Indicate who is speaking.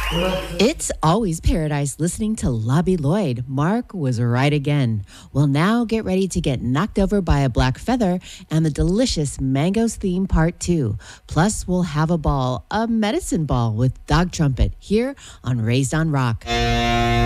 Speaker 1: It's always paradise listening to Lobby Lloyd. Mark was right again. Well, now get ready to get knocked over by a black feather and the delicious Mangoes theme part 2. Plus, we'll have a medicine ball with Dog Trumpet here on Raised on Rock.